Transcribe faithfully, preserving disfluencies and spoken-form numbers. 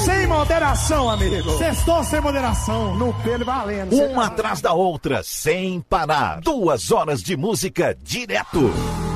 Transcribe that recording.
Sem moderação, amigo. Sextou sem moderação. No pelo valendo. Uma atrás da outra, sem parar. Duas horas de música direto.